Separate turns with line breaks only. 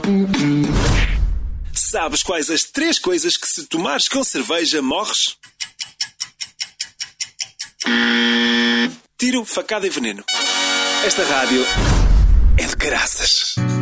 Sabes quais as 3 coisas que se tomares com cerveja morres? Tiro, facada e veneno. Esta rádio é de caraças.